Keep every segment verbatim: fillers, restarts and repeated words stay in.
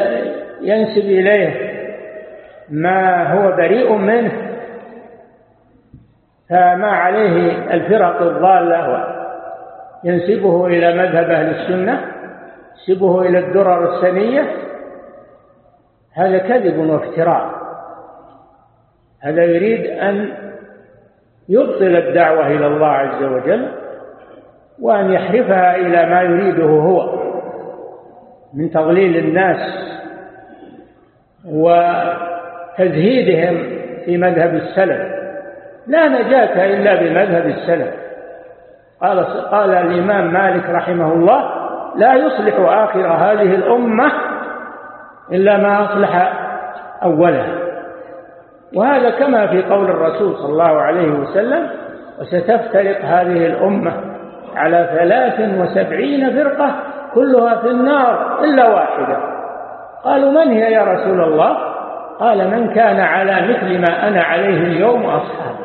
ينسب إليه ما هو بريء منه، فما عليه الفرق الضالة ينسبه إلى مذهب أهل السنة، ينسبه إلى الدرر السنية، هذا كذب وافتراء. هذا يريد أن يبطل الدعوة إلى الله عز وجل وأن يحرفها إلى ما يريده هو من تضليل الناس وتزهيدهم في مذهب السلف. لا نجاة إلا بمذهب السلف. قال, قال الإمام مالك رحمه الله: لا يصلح آخر هذه الأمة إلا ما أصلح أولها. وهذا كما في قول الرسول صلى الله عليه وسلم: وستفترق هذه الأمة على ثلاث وسبعين فرقة كلها في النار إلا واحدة. قالوا: من هي يا رسول الله؟ قال: من كان على مثل ما أنا عليه اليوم وأصحابي.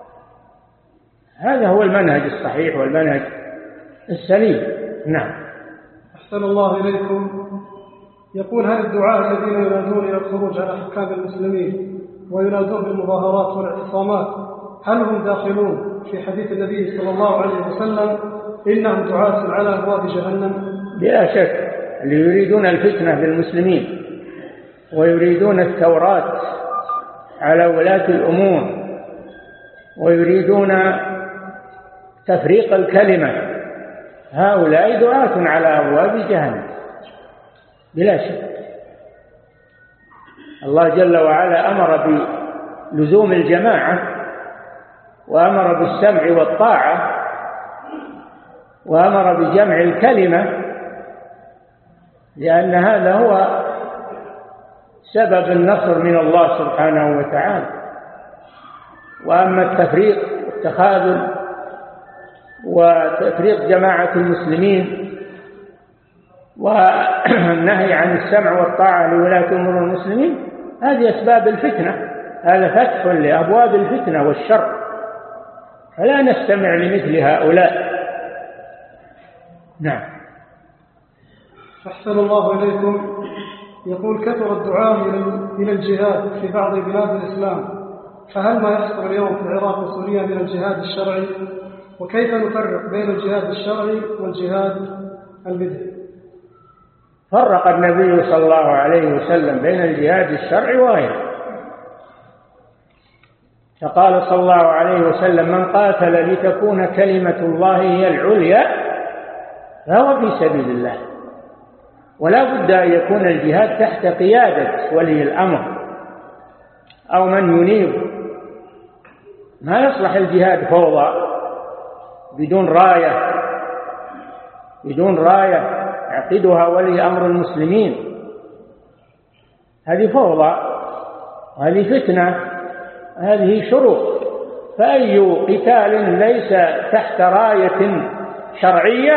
هذا هو المنهج الصحيح والمنهج السليم. نعم. أحسن الله إليكم. يقول: هل الدعاة الذين ينادون إلى الخروج على حكام المسلمين وينادون بالمظاهرات والاعتصامات هل هم داخلون في حديث النبي صلى الله عليه وسلم إنهم دعاة على أبواب جهنم؟ بلا شك، اللي يريدون الفتنة بالمسلمين ويريدون الثورات على ولاة الأمور ويريدون تفريق الكلمة، هؤلاء دعاة على أبواب جهنم بلا شك. الله جل وعلا أمر بلزوم الجماعة وأمر بالسمع والطاعة وأمر بجمع الكلمة، لأن هذا هو سبب النصر من الله سبحانه وتعالى. وأما التفريق والتخاذل وتفريق جماعة المسلمين والنهي عن السمع والطاعة لولاة أمور المسلمين، هذه أسباب الفتنة، هذا فتح لأبواب الفتنة والشر، فلا نستمع لمثل هؤلاء. نعم. أحسن الله إليكم. يقول: كثر الدعاء إلى الجهاد في بعض بلاد الإسلام، فهل ما يحصل اليوم في العراق وسوريا من الجهاد الشرعي؟ وكيف نفرق بين الجهاد الشرعي والجهاد البدعي؟ فرق النبي صلى الله عليه وسلم بين الجهاد الشرعي وغيره، فقال صلى الله عليه وسلم: من قاتل لتكون كلمة الله هي العليا فهو في سبيل الله. ولا بد أن يكون الجهاد تحت قيادة ولي الأمر أو من ينيب. ما يصلح الجهاد فوضى بدون راية بدون راية يعقدها ولي أمر المسلمين، هذه فوضى، هذه فتنة، هذه شرور. فأي قتال ليس تحت راية شرعية،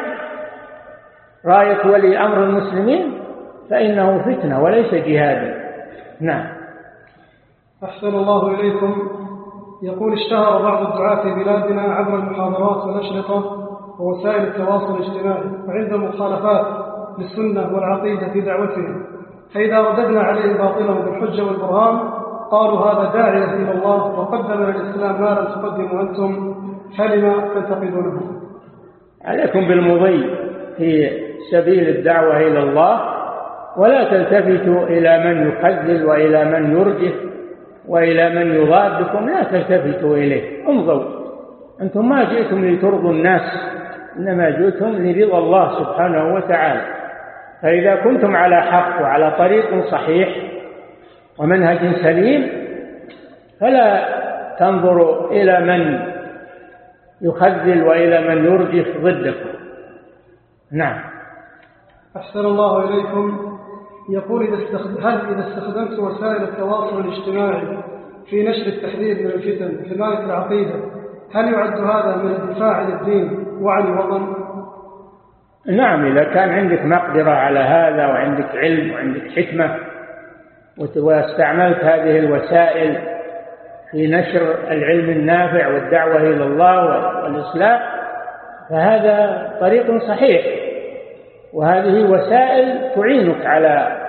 راية ولي أمر المسلمين، فإنه فتنة وليس جهادا. نعم. أحسن الله إليكم. يقول: اشتهر بعض الدعاة في بلادنا عبر المحاضرات والأشرطة ووسائل التواصل الاجتماعي وعند مخالفات للسنة والعقيدة في دعوتهم، فإذا رددنا عليه باطلهم بالحجة والبرهان قالوا هذا داعية إلى الله وقدم للإسلام ما لم تقدموا أنتم، فلما تنتقدونه؟ عليكم بالمضي في سبيل الدعوة إلى الله، ولا تلتفتوا إلى من يخذل وإلى من يرجف وإلى من يضادكم، لا تلتفتوا إليه. امضوا، أنتم ما جئتم لترضوا الناس، إنما جئتم لرضا الله سبحانه وتعالى. فإذا كنتم على حق وعلى طريق صحيح ومنهج سليم فلا تنظروا إلى من يخذل وإلى من يرجف ضدكم. نعم. أحسن الله إليكم. يقول: إذا استخد... هل إذا استخدمت وسائل التواصل الاجتماعي في نشر التحذير من الفتن في حماية العقيدة، هل يعد هذا من الدفاع عن الدين وعن الوطن؟ نعم، إذا كان عندك مقدرة على هذا وعندك علم وعندك حكمة واستعملت هذه الوسائل في نشر العلم النافع والدعوة إلى الله والإصلاح، فهذا طريق صحيح، وهذه وسائل تعينك على